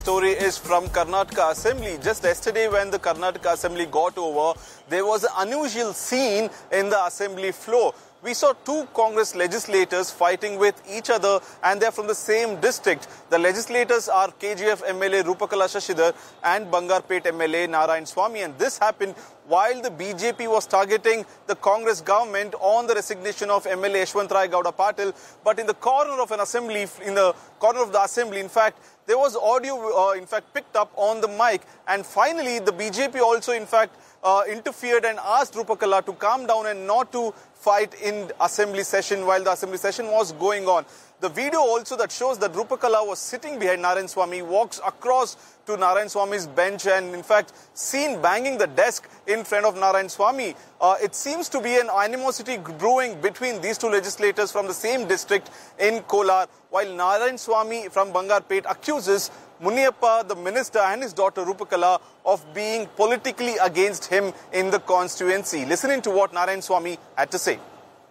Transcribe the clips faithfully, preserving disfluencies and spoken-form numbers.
Story is from Karnataka Assembly. Just yesterday when the Karnataka Assembly got over, there was an unusual scene in the Assembly floor. We saw two Congress legislators fighting with each other, and they're from the same district. The legislators are K G F M L A Rupakala Shashidhar and Bangarpet M L A Narayan Swamy, and this happened while the B J P was targeting the Congress government on the resignation of M L A Yashwantrai Gowda Patil. But in the corner of an assembly, in the corner of the assembly, in fact, there was audio, uh, in fact, picked up on the mic. And finally, the B J P also, in fact, uh, interfered and asked Rupakala to calm down and not to fight in assembly session while the assembly session was going on. The video also that shows that Rupakala was sitting behind Narayan Swamy walks across to Narayan Swamy's bench and, in fact, seen banging the desk in front of Narayan Swamy. Uh, it seems to be an animosity brewing between these two legislators from the same district in Kolar, while Narayan Swamy from Bangarpet accuses Muniyappa, the minister, and his daughter Rupakala of being politically against him in the constituency. Listening to what Narayan Swamy had to say.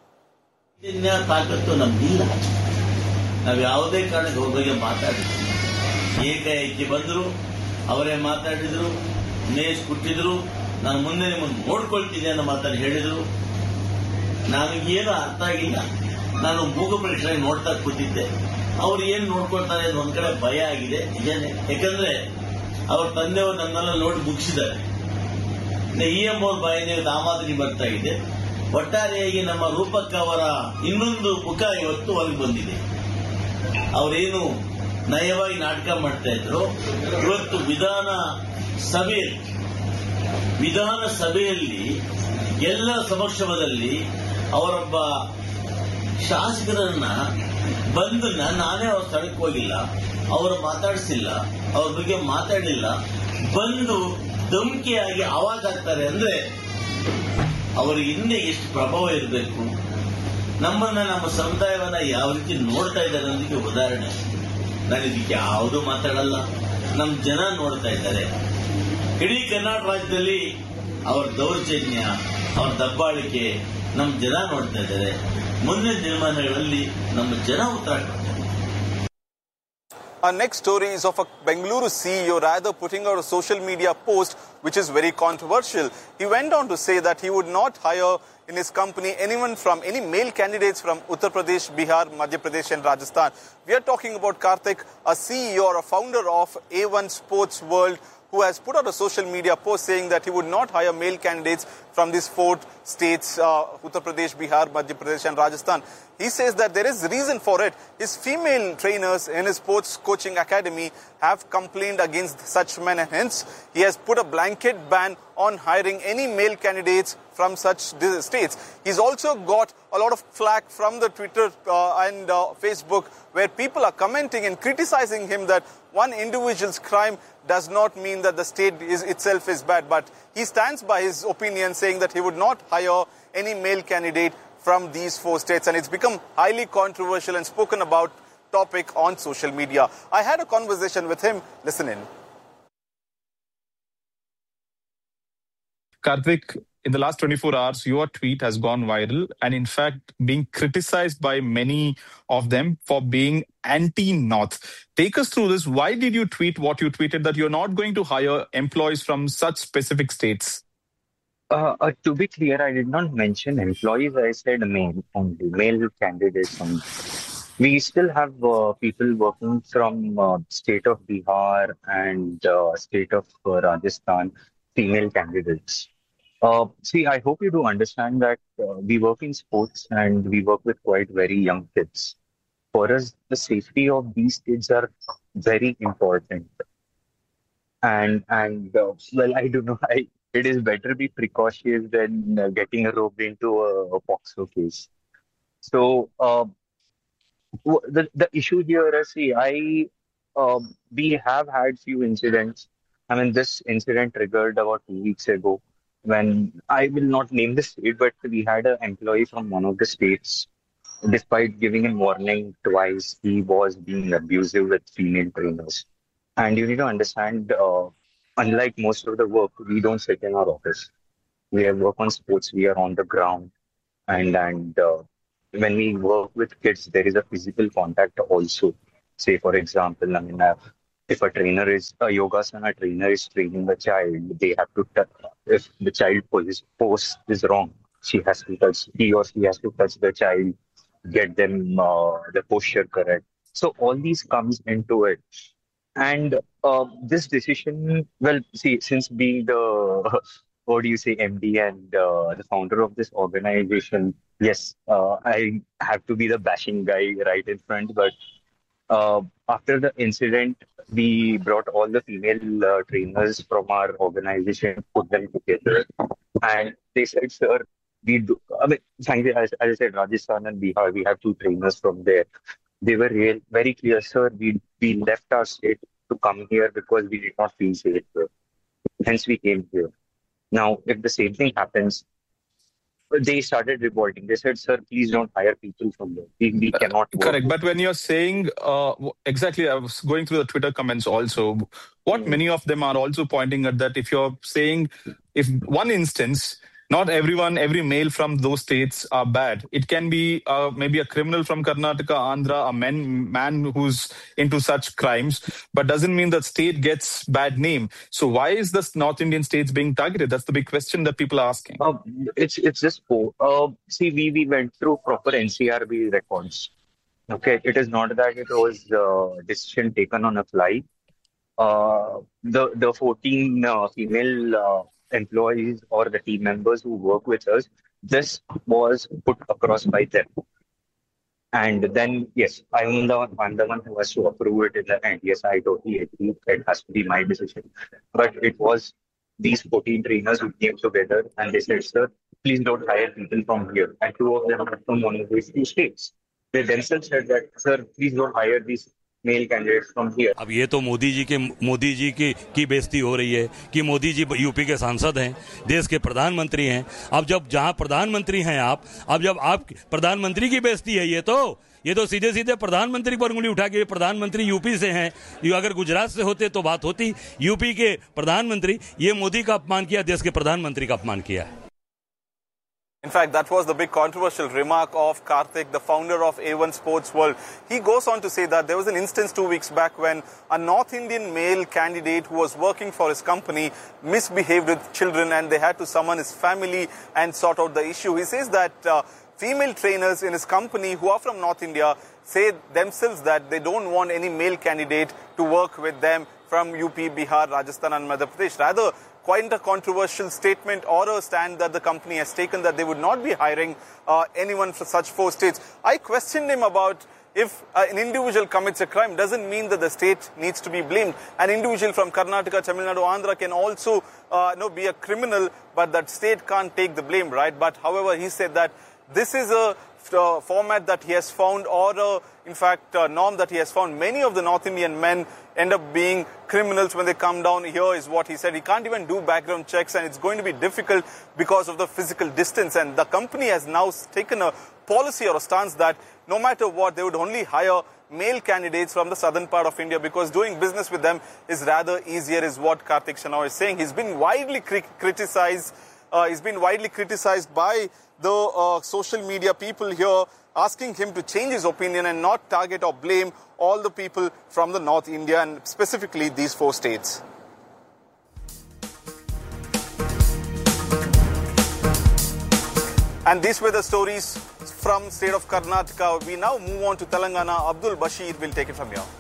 ನಾವು ಯಾವುದೇ ಕಾರಣಕ್ಕೆ ಅವ್ರ ಬಗ್ಗೆ ಮಾತಾಡಿದ್ವಿ. ಏಕಾಏಕಿ ಬಂದರು, ಅವರೇ ಮಾತಾಡಿದ್ರು, ನೇಜ್ ಕೊಟ್ಟಿದ್ರು, ನಾನು ಮುಂದೆ ನಿಮ್ಮನ್ನು ನೋಡ್ಕೊಳ್ತೀನಿ ಅನ್ನೋ ಮಾತನ್ನು ಹೇಳಿದ್ರು. ನನಗೇನು ಅರ್ಥ ಆಗಿಲ್ಲ. ನಾನು ಮೂಗು ಪರೀಕ್ಷೆಯಾಗಿ ನೋಡ್ತಾ ಕೂತಿದ್ದೆ. ಅವ್ರು ಏನ್ ನೋಡ್ಕೊಳ್ತಾರೆ ಅಂತ ಒಂದ್ ಕಡೆ ಭಯ ಆಗಿದೆ ನಿಜಾನೆ. ಯಾಕಂದ್ರೆ ಅವ್ರ ತಂದೆಯವರು ನನ್ನೆಲ್ಲ ನೋಡಿ ಮುಗಿಸಿದ್ದಾರೆ. ಇ ಎಂ ಅವ್ರ ಬಾಯಿನ ಆ ಮಾತು ಬರ್ತಾ ಇದೆ. ಒಟ್ಟಾರೆಯಾಗಿ ನಮ್ಮ ರೂಪಕ್ಕ ಅವರ ಇನ್ನೊಂದು ಮುಖ ಇವತ್ತು ಹೊರಗೆ ಬಂದಿದೆ. ಅವರೇನು ನಯವಾಗಿ ನಾಟಕ ಮಾಡ್ತಾ ಇದ್ರು, ಇವತ್ತು ವಿಧಾನ ಸಭೆಯಲ್ಲಿ ವಿಧಾನ ಸಭೆಯಲ್ಲಿ ಎಲ್ಲ ಸಮಕ್ಷಮದಲ್ಲಿ ಅವರೊಬ್ಬ ಶಾಸಕರನ್ನ ಬಂದನ್ನ ನಾನೇ ಅವ್ರ ಸ್ಥಳಕ್ಕೆ ಹೋಗಿಲ್ಲ, ಅವರು ಮಾತಾಡಿಸಿಲ್ಲ, ಅವ್ರ ಬಗ್ಗೆ ಮಾತಾಡಿಲ್ಲ, ಬಂದು ಧಮಕಿಯಾಗಿ ಆವಾಜ್ ಆಗ್ತಾರೆ ಅಂದ್ರೆ ಅವರು ಹಿಂದೆ ಎಷ್ಟು ಪ್ರಭಾವ ಇರಬೇಕು, ನಮ್ಮನ್ನ ನಮ್ಮ ಸಮುದಾಯವನ್ನ ಯಾವ ರೀತಿ ನೋಡ್ತಾ ಇದ್ದಾರೆ ಅನ್ನೋದಕ್ಕೆ ಉದಾಹರಣೆ. ನಾನು ಇದಕ್ಕೆ ಯಾವುದೂ ಮಾತಾಡಲ್ಲ. ನಮ್ಮ ಜನ ನೋಡ್ತಾ ಇದ್ದಾರೆ. ಇಡೀ ಕರ್ನಾಟಕ ರಾಜ್ಯದಲ್ಲಿ ಅವರ ದೌರ್ಜನ್ಯ, ಅವರ ದಬ್ಬಾಳಿಕೆ ನಮ್ಮ ಜನ ನೋಡ್ತಾ ಇದ್ದಾರೆ. ಮುಂದಿನ ದಿನಮಾನಗಳಲ್ಲಿ ನಮ್ಮ ಜನ ಉತ್ತರ ಕೊಡ್ತಾರೆ. Our next story is of a Bengaluru C E O rather putting out a social media post which is very controversial. He went on to say that he would not hire in his company anyone from any male candidates from Uttar Pradesh, Bihar, Madhya Pradesh and Rajasthan. We are talking about Karthik, a C E O or a founder of A one Sports World, who has put out a social media post saying that he would not hire male candidates from these four states, uh, Uttar Pradesh, Bihar, Madhya Pradesh and Rajasthan. He says that there is reason for it. His female trainers in his sports coaching academy have complained against such men, and hence he has put a blanket ban on hiring any male candidates from such states. He's also got a lot of flack from the Twitter uh, and uh, Facebook, where people are commenting and criticizing him that one individual's crime does not mean that the state is itself is bad. But he stands by his opinion, saying that he would not hire any male candidate from these four states, and it's become highly controversial and spoken about topic on social media. I had a conversation with him. Listen in. Karthik, in the last twenty-four hours, your tweet has gone viral and in fact being criticized by many of them for being anti-North. Take us through this. Why did you tweet what you tweeted, that you're not going to hire employees from such specific states? Uh, uh, to be clear, I did not mention employees. I said male only, male candidates only. We still have uh, people working from uh, state of Bihar and uh, state of uh, Rajasthan, female candidates. Uh, see, I hope you do understand that uh, we work in sports and we work with quite very young kids. For us, the safety of these kids are very important. And, and uh, well, I don't know, I, it is better be precautious than uh, getting roped into a, a POXO case. So, uh, the, the issue here is, see, I, uh, we have had few incidents. I mean, this incident triggered about two weeks ago when, I will not name the state, but we had an employee from one of the states. Despite giving him warning twice, he was being abusive with female trainers. And you need to understand, uh, unlike most of the work, we don't sit in our office. We have work on sports, we are on the ground. And, and uh, when we work with kids, there is a physical contact also. Say, for example, I mean, uh, if a trainer is a yogasana trainer is training a child, they have to touch. If the child pose, pose is wrong, she has to touch. He or she has to touch the child, get them uh, the posture correct. So all these comes into it, and uh, this decision. Well, see, since being the what do you say, M D and uh, the founder of this organization, yes, uh, I have to be the bashing guy right in front, but. Uh, after the incident, we brought all the female uh, trainers from our organization, put them together, and they said, "Sir, we do." I mean, frankly, as, as I said, Rajasthan and Bihar, we have two trainers from there. They were real, very clear, sir. We we left our state to come here because we did not feel safe here. Hence, we came here. Now, if the same thing happens. They started revolting. They said, sir, please don't hire people from there. We, we cannot work. Correct. But when you're saying, uh, exactly, I was going through the Twitter comments also, what mm. many of them are also pointing at that if you're saying, if one instance, not everyone, every male from those states are bad. It can be uh, maybe a criminal from Karnataka, Andhra, a man, man who's into such crimes, but doesn't mean that state gets bad name. So why is this North Indian states being targeted? That's the big question that people are asking. Uh, it's it's just poor. Uh, see, we, we went through proper N C R B records. Okay, it is not that it was a uh, decision taken on a fly. Uh, the the fourteen uh, female uh, employees or the team members who work with us, this was put across by them. And then, yes, I'm the, I'm the one who has to approve it in the end. Yes, I totally agree. It has to be my decision. But it was these fourteen trainers who came together and they said, sir, please don't hire people from here. And two of them are from one of these two states. They themselves said that, sir, please don't hire these male candidates from here. अब ये तो मोदी जी के मोदी जी की की बेइज्जती हो रही है कि मोदी जी यूपी के सांसद हैं, देश के प्रधानमंत्री हैं। अब जब जहां प्रधानमंत्री हैं आप, अब जब आप प्रधानमंत्री की बेइज्जती है, ये तो ये तो सीधे सीधे प्रधानमंत्री पर उंगली उठा के, प्रधानमंत्री यूपी से हैं, ये अगर गुजरात से होते तो बात होती। यूपी के प्रधानमंत्री, ये मोदी का अपमान किया, देश के प्रधानमंत्री का अपमान किया है। In fact, that was the big controversial remark of Karthik, the founder of A one Sports World. He goes on to say that there was an instance two weeks back when a North Indian male candidate who was working for his company misbehaved with children and they had to summon his family and sort out the issue. He says that uh, female trainers in his company who are from North India say themselves that they don't want any male candidate to work with them from U P, Bihar, Rajasthan and Madhya Pradesh. Rather, quite a controversial statement or a stand that the company has taken that they would not be hiring uh, anyone for such four states. I questioned him about if uh, an individual commits a crime doesn't mean that the state needs to be blamed. An individual from Karnataka, Tamil Nadu, Andhra can also uh, you know, be a criminal, but that state can't take the blame, right? But however, he said that this is a uh, format that he has found or uh, in fact a norm that he has found. Many of the North Indian men end up being criminals when they come down here is what he said. He can't even do background checks and it's going to be difficult because of the physical distance. And the company has now taken a policy or a stance that no matter what, they would only hire male candidates from the southern part of India because doing business with them is rather easier is what Karthik Shenoy is saying. He's been widely cri- criticized. Uh, he's been widely criticized by the uh, social media people here, asking him to change his opinion and not target or blame all the people from the North India and specifically these four states. And these were the stories from state of Karnataka. We now move on to Telangana. Abdul Bashir will take it from here.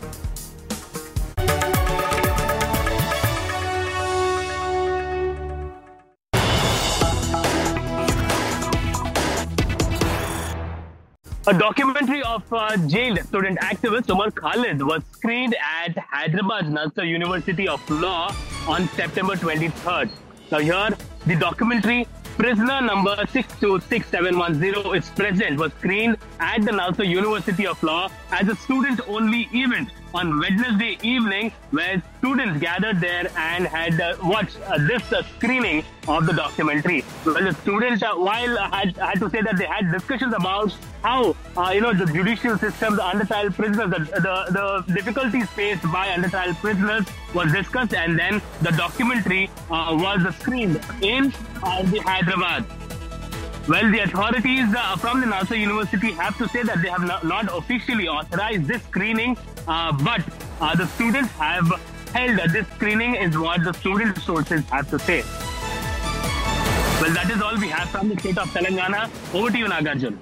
A documentary of uh, jailed student activist Umar Khalid was screened at Hyderabad Nalsa University of Law on September twenty-third. Now here, the documentary Prisoner number six two six seven one zero is present was screened at the Nalsa University of Law as a student-only event on Wednesday evening, where students gathered there and had uh, watched uh, this uh, screening of the documentary. Well, the students, uh, while uh, had, had to say that they had discussions about how, uh, you know, the judicial system, the under-trial prisoners, the, the, the difficulties faced by under-trial prisoners was discussed, and then the documentary uh, was screened in uh, the Hyderabad. Well, the authorities uh, from the Nalsa University have to say that they have not, not officially authorized this screening, uh, but uh, the students have held that this screening is what the student sources have to say. Well, that is all we have from the state of Telangana. Over to you, Nagarjun.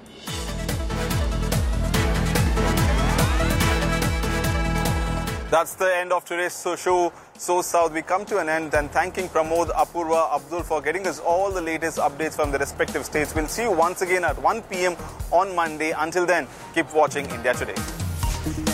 That's the end of today's show, So South. We come to an end and thanking Pramod, Apurva, Abdul for getting us all the latest updates from the respective states. We'll see you once again at one p m on Monday. Until then, keep watching India Today.